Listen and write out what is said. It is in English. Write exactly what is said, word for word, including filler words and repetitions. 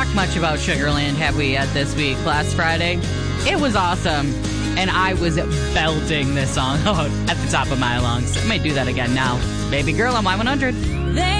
talked much about Sugarland, have we, yet this week? Last Friday? It was awesome. And I was belting this song out at the top of my lungs. I may do that again now. Baby Girl on Y one hundred. They